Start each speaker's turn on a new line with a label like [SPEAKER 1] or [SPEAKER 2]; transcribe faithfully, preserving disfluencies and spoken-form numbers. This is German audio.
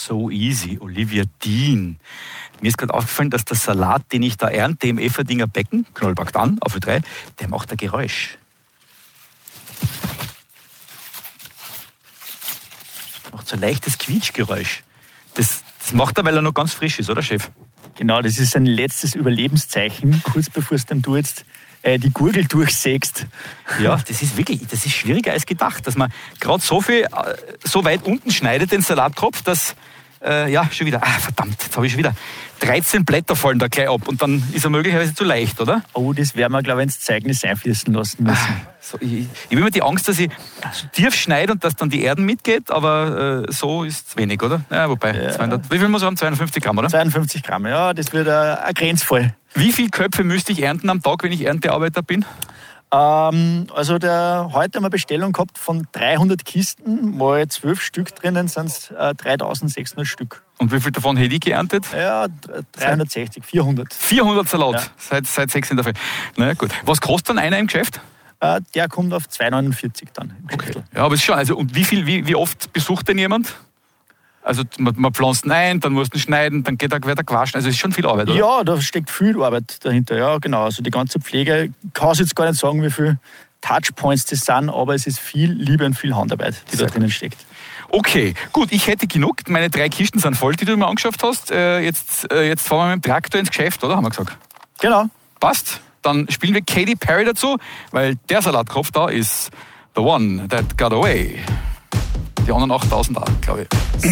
[SPEAKER 1] so easy. Olivia Dean. Mir ist gerade aufgefallen, dass der Salat, den ich da ernte im Efferdinger Becken, Knollback dann, auf drei, der macht ein Geräusch. Macht so ein leichtes Quietschgeräusch. Das, das macht er, weil er noch ganz frisch ist, oder Chef?
[SPEAKER 2] Genau, das ist ein letztes Überlebenszeichen, kurz bevor du du jetzt äh, die Gurgel durchsägst.
[SPEAKER 1] Ja, das ist wirklich, das ist schwieriger als gedacht, dass man gerade so viel, äh, so weit unten schneidet, den Salatkopf, dass, äh, ja, schon wieder, ah, verdammt, jetzt habe ich schon wieder dreizehn Blätter fallen da gleich ab und dann ist er möglicherweise zu leicht, oder?
[SPEAKER 2] Oh, das werden wir, glaube ich, ins Zeugnis einfließen lassen müssen.
[SPEAKER 1] Ah, so, ich ich habe immer die Angst, dass ich so tief schneide und dass dann die Erden mitgeht, aber äh, so ist es wenig, oder? Ja, wobei,
[SPEAKER 2] Ja.
[SPEAKER 1] zweihundert, wie viel muss man haben? zweiundfünfzig Gramm, oder?
[SPEAKER 2] zweiundfünfzig Gramm, ja, das wird ein, ein Grenzfall.
[SPEAKER 1] Wie viele Köpfe müsste ich ernten am Tag, wenn ich Erntearbeiter bin?
[SPEAKER 2] Ähm, also der, heute haben wir eine Bestellung gehabt von dreihundert Kisten, mal zwölf Stück drinnen sind es äh, dreitausendsechshundert Stück.
[SPEAKER 1] Und wie viel davon hätte ich geerntet?
[SPEAKER 2] Ja, dreihundertsechzig, vierhundert.
[SPEAKER 1] vierhundert Salat,
[SPEAKER 2] Ja.
[SPEAKER 1] seit, seit sechs in der Früh. Na ja, gut. Was kostet dann einer im Geschäft?
[SPEAKER 2] Äh, der kommt auf zwei neunundvierzig dann im Schüttel.
[SPEAKER 1] Ja, aber es ist schon, also und wie viel, wie, wie oft besucht denn jemand? Also man, man pflanzt ihn ein, dann muss man schneiden, dann geht er, wird er gewaschen. Also es ist schon viel Arbeit, oder?
[SPEAKER 2] Ja, da steckt viel Arbeit dahinter. Ja, genau. Also die ganze Pflege, ich kann es jetzt gar nicht sagen, wie viele Touchpoints das sind, aber es ist viel Liebe und viel Handarbeit, die
[SPEAKER 1] Sehr
[SPEAKER 2] da drinnen steckt.
[SPEAKER 1] Okay, gut, ich hätte genug. Meine drei Kisten sind voll, die du mir angeschafft hast. Äh, jetzt, äh, jetzt fahren wir mit dem Traktor ins Geschäft, oder? Haben wir gesagt.
[SPEAKER 2] Genau.
[SPEAKER 1] Passt? Dann spielen wir Katy Perry dazu, weil der Salatkopf da ist The One That Got Away. Die anderen achttausend auch, glaube ich.